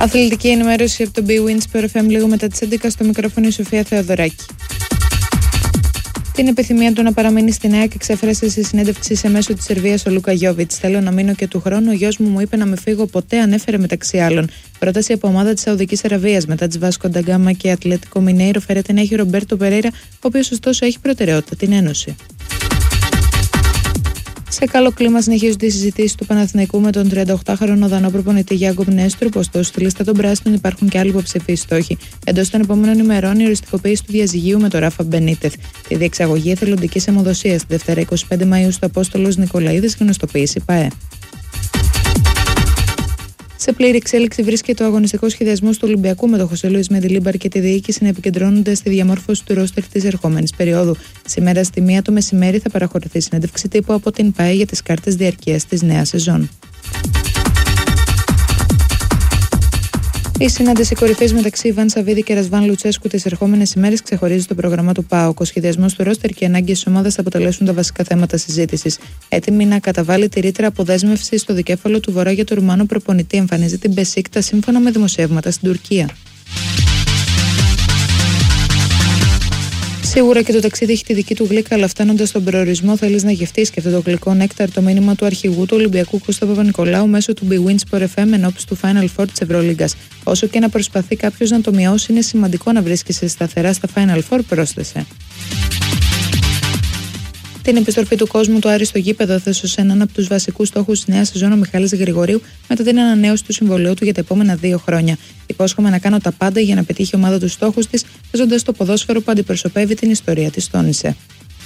Αθλητική ενημέρωση από το BWIN Sport FM λίγο μετά τις 11 στο μικρόφωνο η Σοφία Θεοδωράκη. Την επιθυμία του να παραμείνει στην ΑΕΚ εξέφρασε σε συνέντευξη σε μέσο της Σερβίας ο Λούκα Γιόβιτς. Θέλω να μείνω και του χρόνου. Ο γιος μου είπε να με φύγω ποτέ, ανέφερε μεταξύ άλλων. Πρόταση από ομάδα της Σαουδικής Αραβίας μετά της Βάσκο ντα Γκάμα και Ατλέτικο Μινέιρο φέρεται να έχει Ρομπέρτο Περέιρα, ο οποίος ωστόσο έχει προτεραιότητα την Ένωση. Σε καλό κλίμα συνεχίζονται οι συζητήσεις του Παναθηναϊκού με τον 38χρονο Δανό προπονητή Γιάγκο Νέστρουπ. Ωστόσο, στη λίστα των πράσινων υπάρχουν και άλλοι υποψηφίοι στόχοι. Εντός των επόμενων ημερών, η οριστικοποίηση του διαζυγίου με τον Ράφα Μπενίτεθ. Τη διεξαγωγή εθελοντικής αιμοδοσίας τη Δευτέρα 25 Μαΐου στο Απόστολος Νικολαίδης, γνωστοποίηση ΠΑΕ. Σε πλήρη εξέλιξη βρίσκεται ο αγωνιστικός σχεδιασμός του Ολυμπιακού με τον Χωσέ Λουίς Μεντιλίμπαρ και τη διοίκηση να επικεντρώνονται στη διαμόρφωση του ρόστερ της ερχόμενης περίοδου. Σήμερα στη 1 το μεσημέρι θα παραχωρηθεί συνέντευξη τύπου από την ΠΑΕ για τις κάρτες διαρκείας της νέας σεζόν. Η συνάντηση κορυφής μεταξύ Ιβάν Σαββίδη και Ρασβάν Λουτσέσκου τις ερχόμενες ημέρες ξεχωρίζει το πρόγραμμα του ΠΑΟΚ. Ο σχεδιασμός του ρόστερ και οι ανάγκες της ομάδας θα αποτελέσουν τα βασικά θέματα συζήτησης. Έτοιμη να καταβάλει τη ρήτρα αποδέσμευση στο δικέφαλο του Βορρά για το Ρουμάνο προπονητή εμφανίζει την Μπεσίκτα σύμφωνα με δημοσιεύματα στην Τουρκία. Σίγουρα και το ταξίδι έχει τη δική του γλύκα, αλλά φτάνοντας στον προορισμό θέλεις να γευτείς και αυτό το γλυκό νέκταρ, το μήνυμα του αρχηγού του Ολυμπιακού Κώστα Παπα-Νικολάου μέσω του BWIN Sport FM ενώπιση του Final Four της Ευρωλίγκας. Όσο και να προσπαθεί κάποιος να το μειώσει, είναι σημαντικό να βρίσκεσαι σταθερά στα Final Four, πρόσθεσε. Την επιστροφή του κόσμου του Άρη στο γήπεδο έθεσε σε έναν από τους βασικούς στόχους της νέας σεζόν ο Μιχάλης Γρηγορίου μετά την ανανέωση του συμβολαίου του για τα επόμενα 2 χρόνια. Υπόσχομαι να κάνω τα πάντα για να πετύχει η ομάδα τους στόχους της, παίζοντας το ποδόσφαιρο που αντιπροσωπεύει την ιστορία της, τόνισε.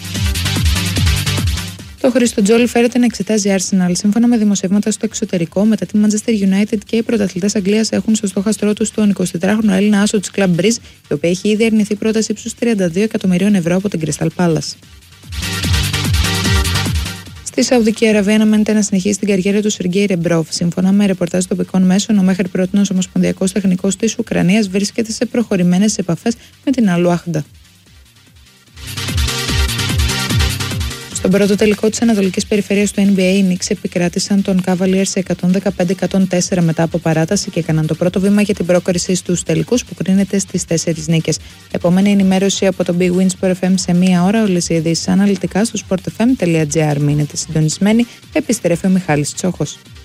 Το Χριστοτζόλι φέρεται να εξετάζει Arsenal. Σύμφωνα με δημοσιεύματα στο εξωτερικό, μετά τη Manchester United και οι πρωταθλητές Αγγλίας έχουν στο στόχαστρό τους τον 24χρονο Έλληνα άσο της Club Breeze, η οποία έχει ήδη αρνηθεί πρόταση ύψους 32 εκατομμυρίων ευρώ από την Crystal Palace. Στη Σαουδική Αραβία αναμένεται να συνεχίσει την καριέρα του Σεργέη Ρεμπρόφ. Σύμφωνα με ρεπορτάζ τοπικών μέσων, ο μέχρι πρότινος ομοσπονδιακός τεχνικός της Ουκρανίας βρίσκεται σε προχωρημένες επαφές με την Αλουάχντα. Στον πρώτο τελικό της Ανατολικής Περιφέρειας του NBA, οι Knicks επικράτησαν τον Cavaliers σε 115-104 μετά από παράταση και έκαναν το πρώτο βήμα για την πρόκριση στους τελικούς που κρίνεται στις 4 νίκες. Επόμενη ενημέρωση από το BWIN Sport FM σε 1 ώρα. Όλες οι ειδήσεις αναλυτικά στο sportfm.gr. Μείνετε συντονισμένοι. Επιστρέφει ο Μιχάλης Τσόχος.